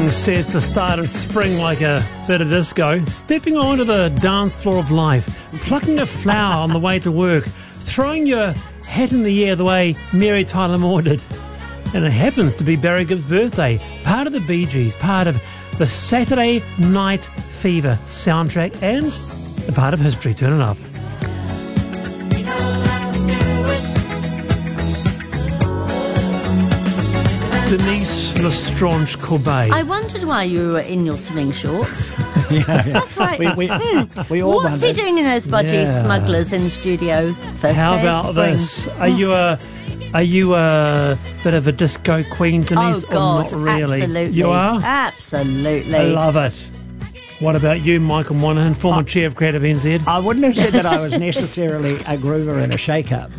Everything says the start of spring like a bit of disco. Stepping onto the dance floor of life, plucking a flower on the way to work, throwing your hat in the air the way Mary Tyler Moore did. And it happens to be Barry Gibb's birthday, part of the Bee Gees, part of the Saturday Night Fever soundtrack, and a part of history. Turn it up. Denise Lestrange Corbet. I wondered why you were in your swimming shorts. That's like, we all what's he doing in those budgie smugglers in studio? First How day about of spring. this? Are you a bit of a disco queen, Denise? Oh God, or not really? absolutely. You are? Absolutely. I love it. What about you, Michael Monahan, former chair of Creative NZ? I wouldn't have said that I was necessarily a groover and a shake-up,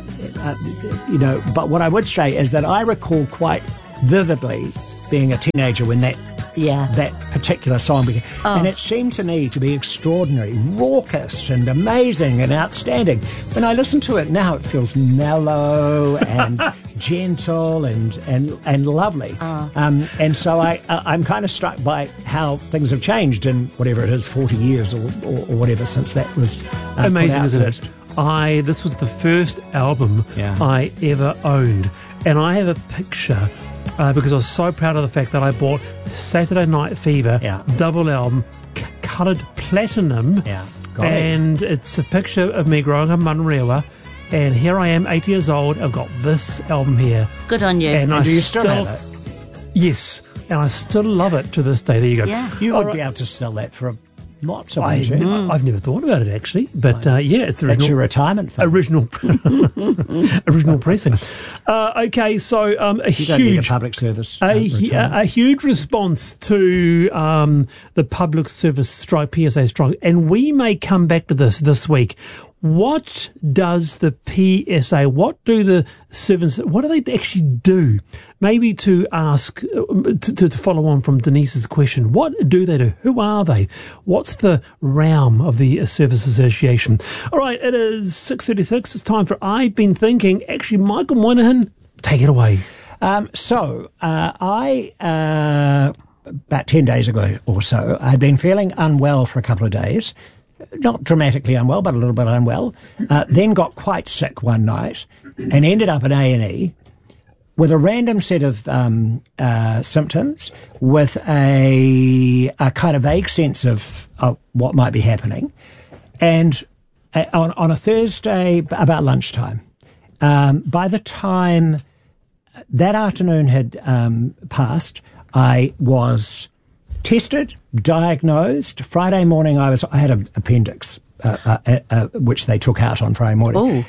but what I would say is that I recall quite vividly being a teenager when that particular song began. And it seemed to me to be extraordinary, raucous and amazing and outstanding. When I listen to it now, it feels mellow and gentle and lovely. And so I'm kind of struck by how things have changed in whatever it is, 40 years or whatever since that was amazing, isn't it? This was the first album I ever owned. And I have a picture because I was so proud of the fact that I bought Saturday Night Fever double album, coloured platinum, and it's a picture of me growing up in Munrewa, and here I am, 8 years old. I've got this album here. Good on you. And do you still have it? Yes, and I still love it to this day. There you go. Yeah. You would be able to sell that for lots of money. I've never thought about it actually, but it's the That's your retirement fund. original pressing. Okay, so You don't need a public service. a huge response to the public service strike, PSA strike, and we may come back to this week. What does the PSA, what do the servants, what do they actually do? Maybe to ask, to follow on from Denise's question, what do they do? Who are they? What's the realm of the Service Association? All right, it is 6:36. It's time for I've Been Thinking. Actually, Michael Moynihan, take it away. I about 10 days ago or so, I'd been feeling unwell for a couple of days. Not dramatically unwell, but a little bit unwell. Then got quite sick one night and ended up in A&E with a random set of symptoms, with a kind of vague sense of what might be happening. And on a Thursday, about lunchtime, by the time that afternoon had passed, I was tested, diagnosed. Friday morning, I had an appendix, which they took out on Friday morning.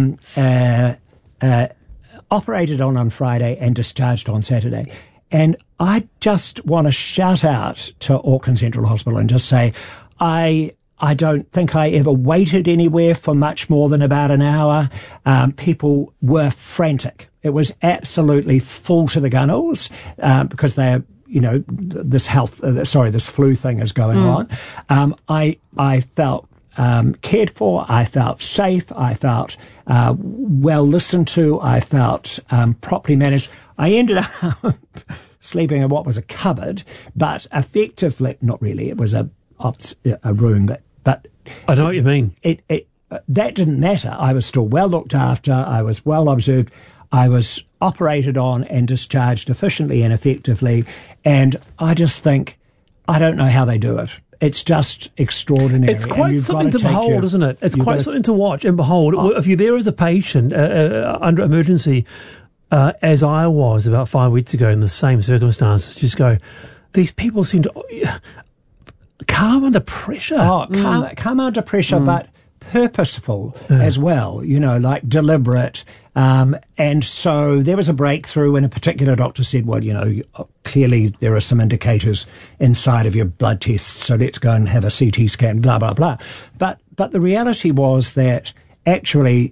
Operated on Friday and discharged on Saturday. And I just want to shout out to Auckland Central Hospital and just say, I don't think I ever waited anywhere for much more than about an hour. People were frantic. It was absolutely full to the gunnels because they're, this this flu thing is going on. I felt cared for. I felt safe. I felt well listened to. I felt properly managed. I ended up sleeping in what was a cupboard, but effectively, not really. It was a room, but I know what you mean. That didn't matter. I was still well looked after. I was well observed. I was operated on and discharged efficiently and effectively. And I just think, I don't know how they do it. It's just extraordinary. It's quite something to behold, isn't it? It's quite something to watch and behold. If you're there as a patient under emergency, as I was about 5 weeks ago in the same circumstances, just go, these people seem to calm under pressure. Calm under pressure, but purposeful as well, like deliberate. And so there was a breakthrough, and a particular doctor said, well, clearly there are some indicators inside of your blood tests, so let's go and have a CT scan, blah, blah, blah. But the reality was that actually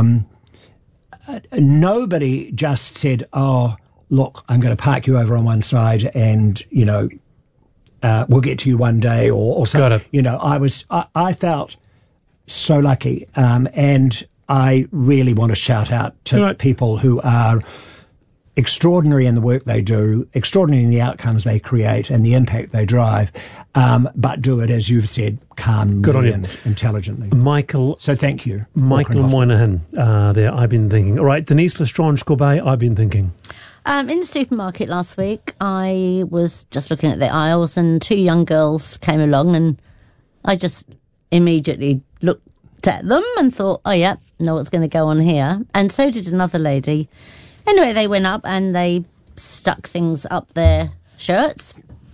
nobody just said, oh, look, I'm going to park you over on one side and, we'll get to you one day or something. I felt so lucky. And I really want to shout out to people who are extraordinary in the work they do, extraordinary in the outcomes they create and the impact they drive, but do it, as you've said, calmly and intelligently. Michael. So thank you. Michael Moynihan there, I've been thinking. All right, Denise Lestrange-Corbet, I've been thinking. In the supermarket last week, I was just looking at the aisles and two young girls came along and I just immediately looked at them and thought, oh yeah, know what's going to go on here. And so did another lady. Anyway, they went up and they stuck things up their shirts.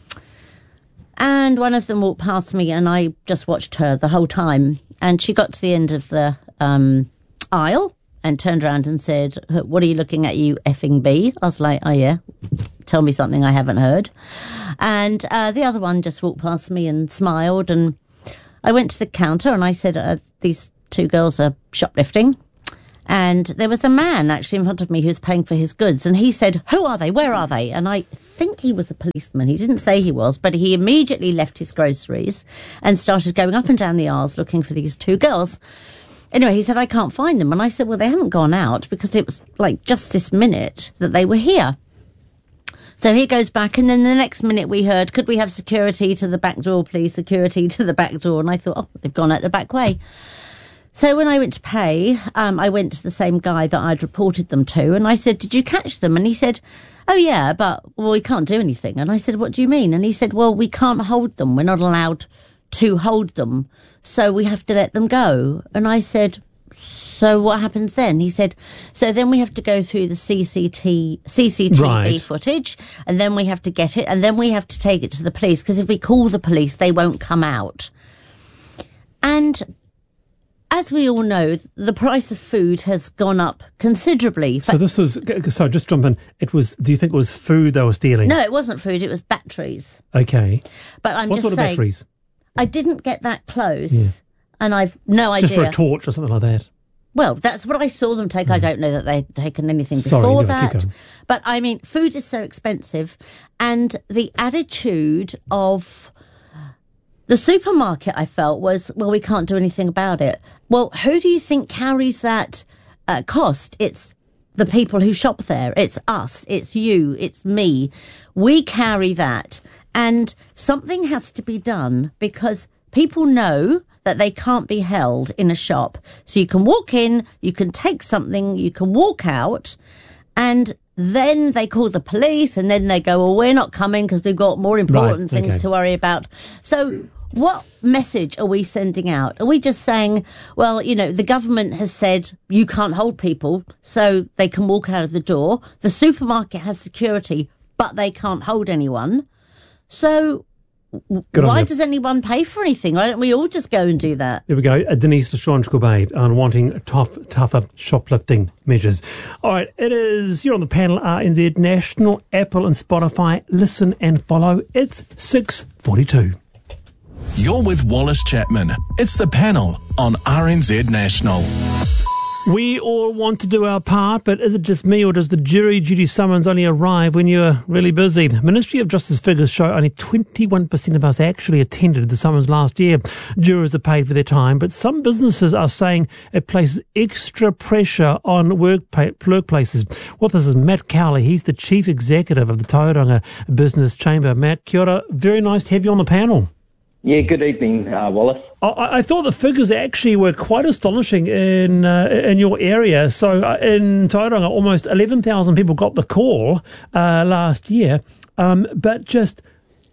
And one of them walked past me and I just watched her the whole time. And she got to the end of the aisle and turned around and said, what are you looking at, you effing bee? I was like, oh yeah, tell me something I haven't heard. And the other one just walked past me and smiled. And I went to the counter and I said, these two girls are shoplifting. And there was a man actually in front of me who was paying for his goods. And he said, who are they? Where are they? And I think he was a policeman. He didn't say he was, but he immediately left his groceries and started going up and down the aisles looking for these two girls. Anyway, he said, I can't find them. And I said, well, they haven't gone out because it was like just this minute that they were here. So he goes back, and then the next minute we heard, could we have security to the back door, please? Security to the back door. And I thought, oh, they've gone out the back way. So when I went to pay, I went to the same guy that I'd reported them to, and I said, did you catch them? And he said, oh yeah, but we can't do anything. And I said, what do you mean? And he said, well, we can't hold them. We're not allowed to hold them. So we have to let them go. And I said, so what happens then? He said, so then we have to go through the CCTV Right. footage, and then we have to get it, and then we have to take it to the police, because if we call the police, they won't come out. And as we all know, the price of food has gone up considerably. So this was, sorry, just jump in. It was, do you think it was food they were stealing? No, it wasn't food, it was batteries. Okay. But I'm What just sort of saying, batteries? I didn't get that close, Yeah. and I've no idea. Just for a torch or something like that? Well, that's what I saw them take. I don't know that they'd taken anything Sorry, before never, keep that. going. But I mean, food is so expensive, and the attitude of the supermarket, I felt, was, well, we can't do anything about it. Well, who do you think carries that cost? It's the people who shop there. It's us. It's you. It's me. We carry that. And something has to be done, because people know that they can't be held in a shop. So you can walk in, you can take something, you can walk out, and then they call the police, and then they go, well, we're not coming because we've got more important things to worry about. So what message are we sending out? Are we just saying, well, you know, the government has said you can't hold people, so they can walk out of the door. The supermarket has security, but they can't hold anyone. So why does anyone pay for anything? Why don't we all just go and do that? There we go. Denise Lestrange-Corbet on wanting tougher shoplifting measures. All right, it is, you're on the panel, RNZ National, Apple and Spotify. Listen and follow. It's 6:42. You're with Wallace Chapman. It's the panel on RNZ National. We all want to do our part, but is it just me, or does the jury duty summons only arrive when you're really busy? Ministry of Justice figures show only 21% of us actually attended the summons last year. Jurors are paid for their time, but some businesses are saying it places extra pressure on workplaces. Well, this is Matt Cowley. He's the Chief Executive of the Tauranga Business Chamber. Matt, kia ora. Very nice to have you on the panel. Yeah, good evening, Wallace. I thought the figures actually were quite astonishing in your area. So in Tauranga, almost 11,000 people got the call last year, but just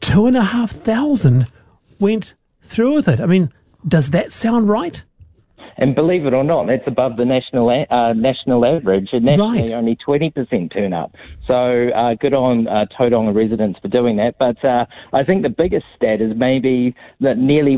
2,500 went through with it. I mean, does that sound right? And believe it or not, that's above the national average. And nationally, Right. only 20% turn up. So good on Tauranga residents for doing that. But I think the biggest stat is maybe that nearly,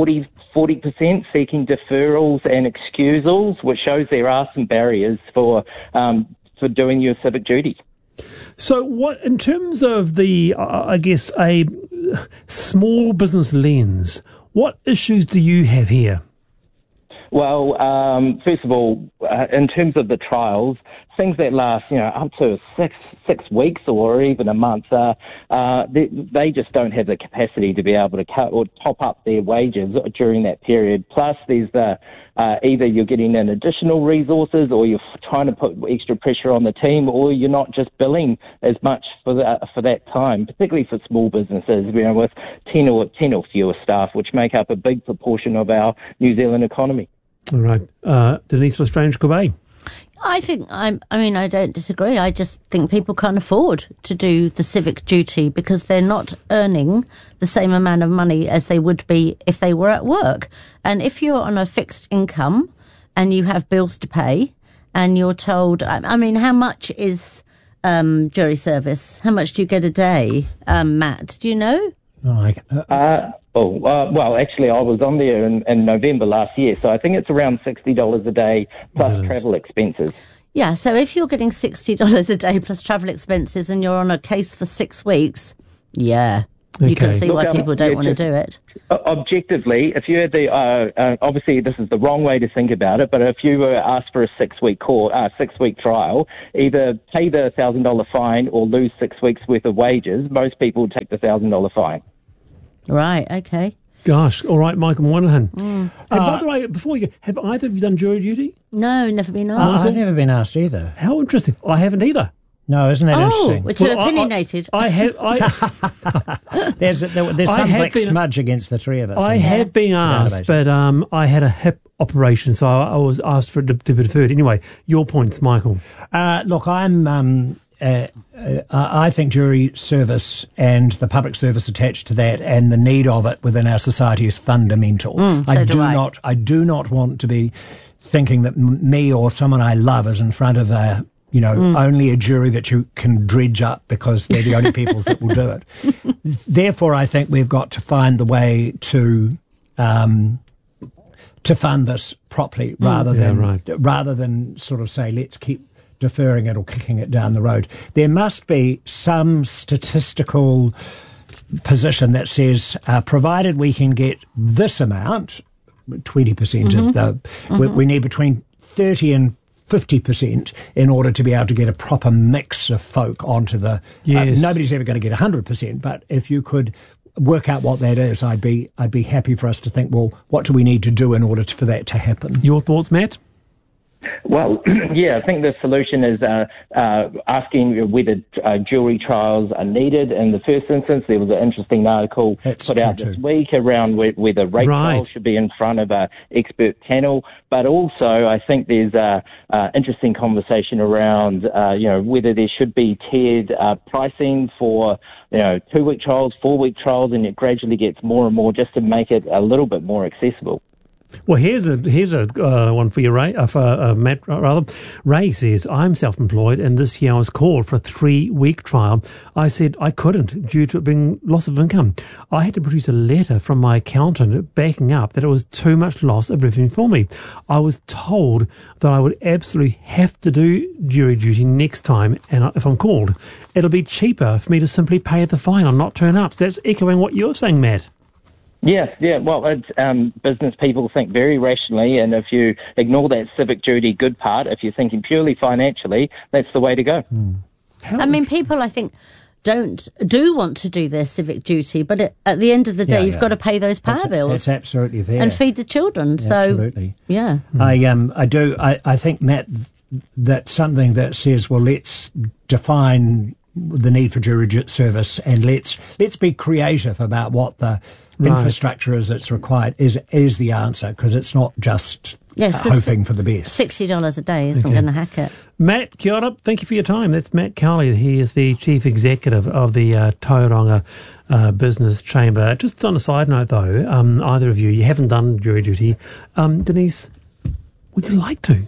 40% seeking deferrals and excusals, which shows there are some barriers for doing your civic duty. So what, in terms of the, I guess, a small business lens, what issues do you have here? Well, first of all, in terms of the trials, things that last, up to six weeks or even a month, they just don't have the capacity to be able to cut or top up their wages during that period. Plus, there's the either you're getting in additional resources, or you're trying to put extra pressure on the team, or you're not just billing as much for that time, particularly for small businesses, with 10 or fewer staff, which make up a big proportion of our New Zealand economy. All right. Denise Lestrange-Corbet. I don't disagree. I just think people can't afford to do the civic duty because they're not earning the same amount of money as they would be if they were at work. And if you're on a fixed income and you have bills to pay and you're told, how much is jury service? How much do you get a day, Matt? Do you know? Well, actually, I was on there in November last year, so I think it's around $60 a day plus travel expenses. Yeah, so if you're getting $60 a day plus travel expenses and you're on a case for 6 weeks, you can see why people don't want to do it. Objectively, if you had obviously this is the wrong way to think about it, but if you were asked for a 6-week trial, either pay the $1,000 fine or lose 6 weeks worth of wages, most people would take the $1,000 fine. Right, okay. Gosh, all right, Michael Moynihan. And by the way, before you go, have either of you done jury duty? No, never been asked. I've never been asked either. How interesting. I haven't either. No, isn't that interesting? Which are opinionated. I have. There's some black smudge against the three of us. I have been asked, but I had a hip operation, so I was asked for it to be deferred. Anyway, your points, Michael. Look, I think jury service and the public service attached to that and the need of it within our society is fundamental. I do not want to be thinking that me or someone I love is in front of only a jury that you can dredge up because they're the only people that will do it. Therefore, I think we've got to find the way to fund this properly rather than sort of say, let's keep deferring it or kicking it down the road. There must be some statistical position that says, provided we can get this amount, 20% of the, we need between 30 and 50% in order to be able to get a proper mix of folk onto the. Nobody's ever going to get 100%, but if you could work out what that is, I'd be happy for us to think, well, what do we need to do in order for that to happen? Your thoughts, Matt? Well, I think the solution is asking whether jury trials are needed. In the first instance, there was an interesting article put out this week around whether rape trials should be in front of an expert panel. But also, I think there's an interesting conversation around, whether there should be tiered pricing for 2-week trials, 4-week trials, and it gradually gets more and more just to make it a little bit more accessible. Well, here's a one for you, Ray. For Matt, rather. Ray says, "I'm self-employed, and this year I was called for a 3-week trial. I said I couldn't due to it being loss of income. I had to produce a letter from my accountant backing up that it was too much loss of revenue for me. I was told that I would absolutely have to do jury duty next time, and if I'm called, it'll be cheaper for me to simply pay the fine and not turn up." So that's echoing what you're saying, Matt. Yeah. Well, business people think very rationally, and if you ignore that civic duty good part, if you're thinking purely financially, that's the way to go. People, I think, do want to do their civic duty, but at the end of the day, you've got to pay those power bills. That's absolutely fair. And feed the children. So, absolutely. Yeah. I do. I think, Matt, that's something that says, well, let's define the need for jury service and let's be creative about what the infrastructure is that's required is the answer, because it's not just hoping for the best. $60 a day isn't going to hack it. Matt, kia ora. Thank you for your time. That's Matt Carley. He is the Chief Executive of the Tauranga Business Chamber. Just on a side note, though, either of you haven't done jury duty. Denise, would you like to?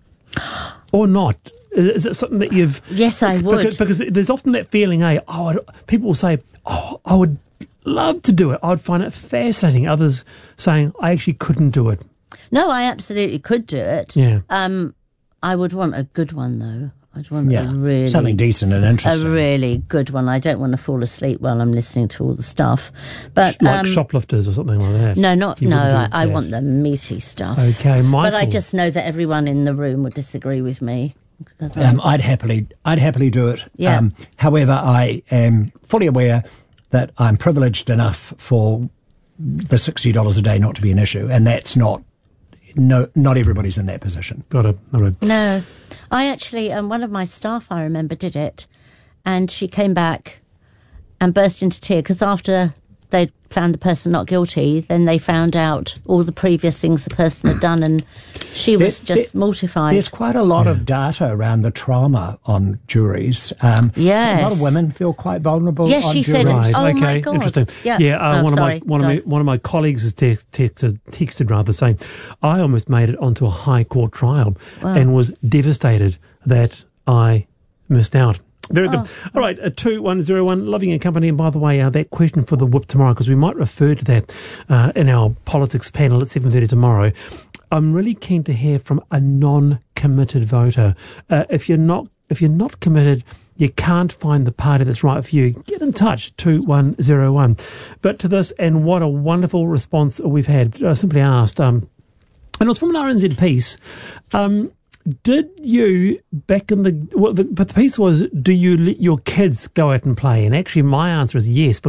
Or not? Is it something that you've... Yes, I would. Because there's often that feeling, people will say, I would love to do it. I would find it fascinating. Others saying, I actually couldn't do it. No, I absolutely could do it. Yeah. I would want a good one, though. I'd want a really... something decent and interesting. A really good one. I don't want to fall asleep while I'm listening to all the stuff. But like Shoplifters or something like that. I want the meaty stuff. Okay, Michael. But I just know that everyone in the room would disagree with me. 'Cause I'd happily do it. Yeah. However, I am fully aware that I'm privileged enough for the $60 a day not to be an issue, and that's not everybody's in that position. Got it. All right. No, I actually, one of my staff, I remember, did it, and she came back and burst into tears because after they found the person not guilty, then they found out all the previous things the person had done, and she was just mortified. There's quite a lot of data around the trauma on juries. Yes. A lot of women feel quite vulnerable. Yes, on she juries. said, Right. oh okay. my God. Interesting. Yeah. One Sorry. of my colleagues has texted rather saying, I almost made it onto a high court trial and was devastated that I missed out. Very good. All right, 2101, loving your company. And by the way, that question for the whip tomorrow, because we might refer to that in our politics panel at 7:30 tomorrow. I'm really keen to hear from a non-committed voter. If you're not committed, you can't find the party that's right for you, get in touch, 2101. But to this, and what a wonderful response we've had. Simply asked, and it was from an RNZ piece. Did you, but the piece was, do you let your kids go out and play? And actually my answer is yes,